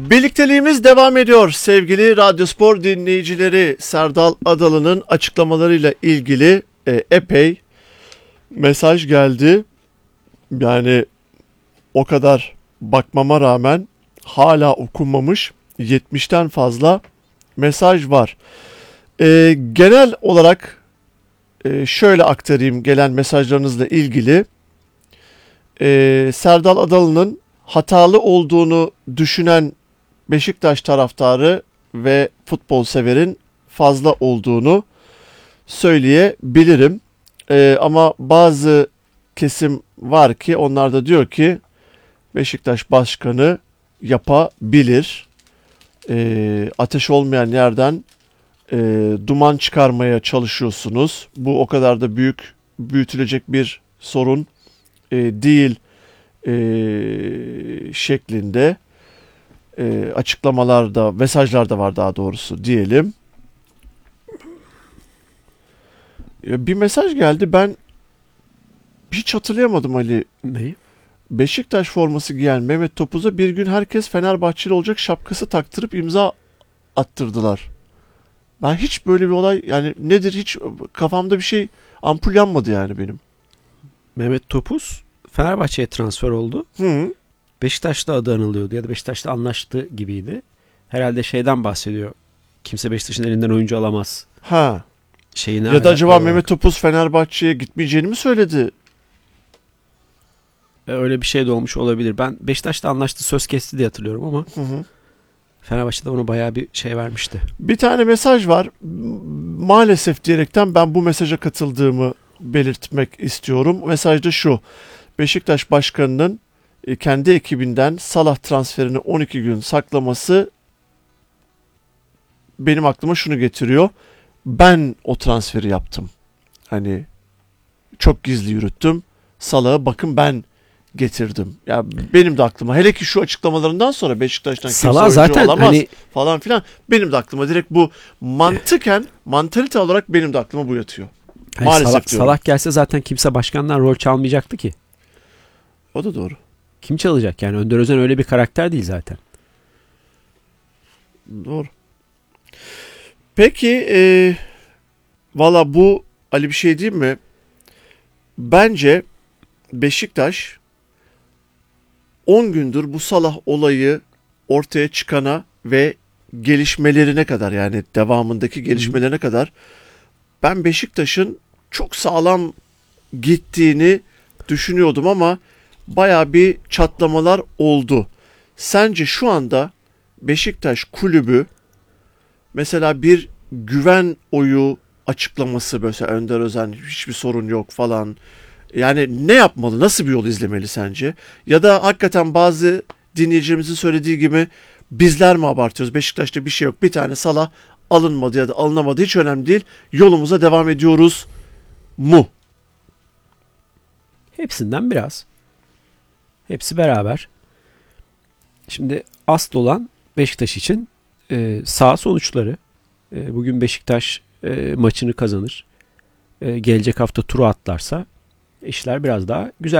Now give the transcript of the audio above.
Birlikteliğimiz devam ediyor sevgili Radyospor dinleyicileri. Serdal Adalı'nın açıklamalarıyla ilgili epey mesaj geldi. Yani o kadar bakmama rağmen hala okunmamış 70'ten fazla mesaj var. Genel olarak şöyle aktarayım gelen mesajlarınızla ilgili. Serdal Adalı'nın hatalı olduğunu düşünen Beşiktaş taraftarı ve futbol severin fazla olduğunu söyleyebilirim. Ama bazı kesim var ki onlar da diyor ki Beşiktaş başkanı yapabilir. Ateş olmayan yerden duman çıkarmaya çalışıyorsunuz. Bu o kadar da büyütülecek bir sorun değil şeklinde açıklamalarda, mesajlarda var daha doğrusu diyelim. Bir mesaj geldi, ben hiç hatırlayamadım Ali. Neyi? Beşiktaş forması giyen Mehmet Topuz'a bir gün herkes Fenerbahçeli olacak şapkası taktırıp imza attırdılar. Ben hiç böyle bir olay, yani nedir, hiç kafamda bir şey, ampul yanmadı yani benim. Mehmet Topuz Fenerbahçe'ye transfer oldu. Hı. Beşiktaş'ta adı anılıyordu ya da Beşiktaş'ta anlaştı gibiydi. Herhalde şeyden bahsediyor. Kimse Beşiktaş'ın elinden oyuncu alamaz. Ha. Şeyine Ya da acaba olarak. Mehmet Topuz Fenerbahçe'ye gitmeyeceğini mi söyledi? Öyle bir şey de olmuş olabilir. Ben Beşiktaş'ta anlaştı, söz kesti diye hatırlıyorum ama Hı. Fenerbahçe'de ona bayağı bir şey vermişti. Bir tane mesaj var. Maalesef diyerekten ben bu mesaja katıldığımı belirtmek istiyorum. Mesajda şu: Beşiktaş Başkanı'nın kendi ekibinden Salah transferini 12 gün saklaması benim aklıma şunu getiriyor. Ben o transferi yaptım. Hani çok gizli yürüttüm. Salah'ı bakın ben getirdim. Ya benim de aklıma, hele ki şu açıklamalarından sonra Beşiktaş'tan kimse Salah oyuncu zaten olamaz hani falan filan. Benim de aklıma direkt bu mantıken, mantalite olarak benim de aklıma bu yatıyor. Maalesef diyorum. Salah gelse zaten kimse başkandan rol çalmayacaktı ki. O da doğru. Kim çalacak yani? Önder Özen öyle bir karakter değil zaten. Doğru. Peki valla bu, Ali, bir şey diyeyim mi? Bence Beşiktaş 10 gündür bu Salah olayı ortaya çıkana ve gelişmelerine kadar, yani devamındaki gelişmelerine kadar, ben Beşiktaş'ın çok sağlam gittiğini düşünüyordum ama baya bir çatlamalar oldu. Sence şu anda Beşiktaş kulübü mesela bir güven oyu açıklaması, mesela Önder Özen hiçbir sorun yok falan, yani ne yapmalı, nasıl bir yol izlemeli sence? Ya da hakikaten bazı dinleyicilerimizin söylediği gibi bizler mi abartıyoruz? Beşiktaş'ta bir şey yok, bir tane Salah alınmadı ya da alınamadı, hiç önemli değil, yolumuza devam ediyoruz mu? Hepsinden biraz. Hepsi beraber. Şimdi asıl olan Beşiktaş için saha sonuçları. Bugün Beşiktaş maçını kazanır. Gelecek hafta turu atlarsa işler biraz daha güzel.